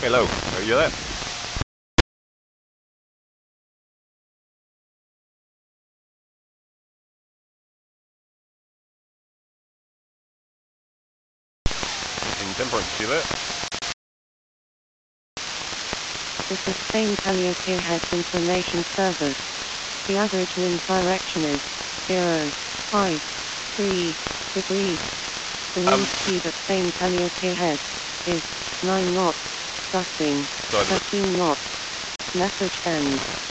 Hello, are you there? Intemperance, you there? The sustained Calliope-Head information service. The average wind direction is 0.53 degrees. The wind speed at Spain Calliope-Head is 9 knots, gusting 13 knots. Message ends.